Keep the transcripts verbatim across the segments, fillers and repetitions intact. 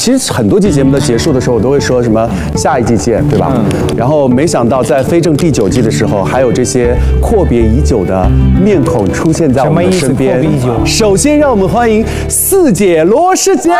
其实很多期节目的结束的时候，我都会说什么下一季见，对吧？嗯、然后没想到在非正第九季的时候，还有这些阔别已久的面孔出现在我们的身边。什么意思？阔别已久？首先，让我们欢迎四姐罗世姐。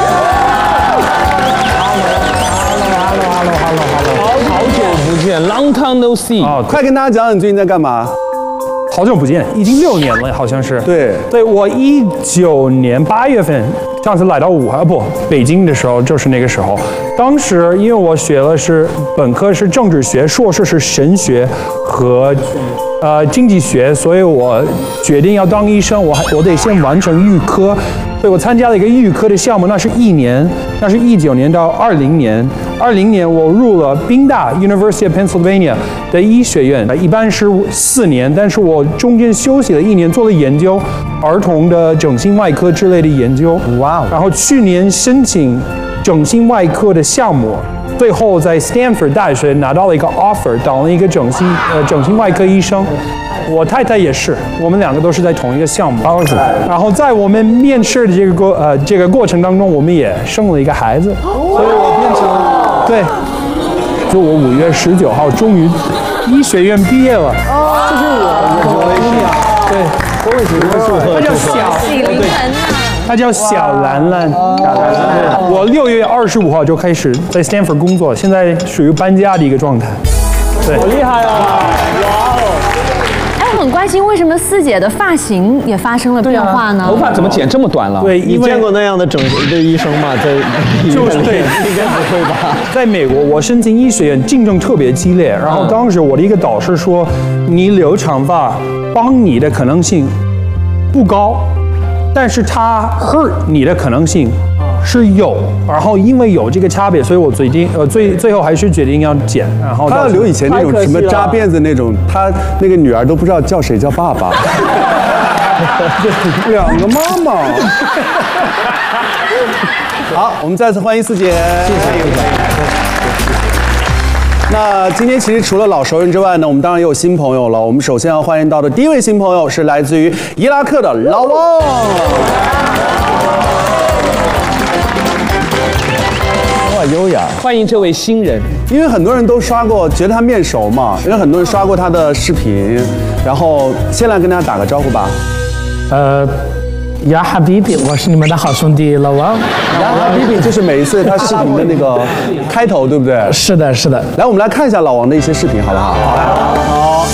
好久不见 ，Long time no see。 哦，快跟大家讲讲你最近在干嘛？ 好久不见，已经六年了，好像是。 对， 对我一九年八月份上次来到武汉不北京的时候，就是那个时候。当时因为我学的是本科是政治学，硕士是神学和呃经济学，所以我决定要当医生，我还我得先完成预科。所以我参加了一个预科的项目，那是一年，那是一九年到二零年。二零年我入了宾大 University of Pennsylvania 的医学院，一般是四年，但是我中间休息了一年，做了研究，儿童的整形外科之类的研究。哇！然后去年申请整形外科的项目，最后在 Stanford 大学拿到了一个 offer， 当了一个整形呃整形外科医生。我太太也是，我们两个都是在同一个项目。然后在我们面试的这个过呃这个过程当中，我们也生了一个孩子，所以我变成对，就我五月十九号终于医学院毕业了，这是我姑娘，对，恭喜恭喜，她叫小喜临门啊， 她叫小兰兰。我六月二十五号就开始在 Stanford 工作，现在属于搬家的一个状态。对， 好厉害啊！哇哦！ 我很关心为什么四姐的发型也发生了变化呢？ 头发怎么剪这么短了？ 对， 你见过那样的整形的医生吗？在就是对， 应该不会吧？ 在美国，我申请医学院竞争特别激烈，然后当时我的一个导师说，你留长发帮你的可能性不高，但是它 hurt 你的可能性是有，然后因为有这个差别，所以我最近呃最最后还是决定要剪，然后他要留以前那种什么扎辫子那种，他那个女儿都不知道叫谁叫爸爸，两个妈妈。好，我们再次欢迎四姐，谢谢。那今天其实除了老熟人之外呢，我们当然也有新朋友了。我们首先要欢迎到的第一位新朋友是来自于伊拉克的老王。优雅， 欢迎这位新人。 因为很多人都刷过，觉得他面熟嘛，因为很多人刷过他的视频。然后先来跟大家打个招呼吧。 呃，呀哈比比，我是你们的好兄弟老王。 呀哈比比就是每一次他视频的那个开头，对不对？ 是的，是的。 来，我们来看一下老王的一些视频，好不好？好。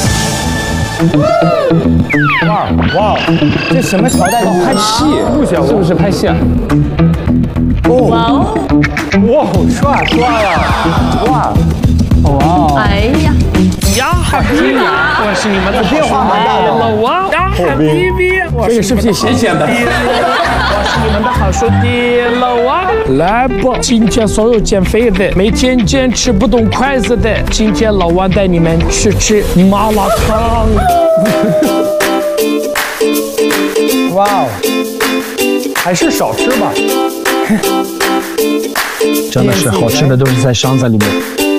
哇哇，这什么朝代的拍戏？是不是拍戏啊？ 哇哦！ 哇，帅帅呀！哇！ 哇！哎呀！ 呀哈比比，我是你们的变化蛮大的老王。呀哈比比， 这个是不是显显的？ 我是你们的好兄弟老王。来吧，今天所有减肥的，每天坚持不动筷子的，今天老王带你们去吃麻辣烫。 哇哦，还是少吃吧。 真的是好吃的都是在箱子里面。